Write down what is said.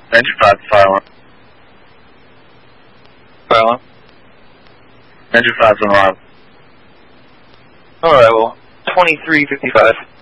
Engine 5 to fire alarm. Fire alarm? Engine 5's on the line. Alright, well, 2355.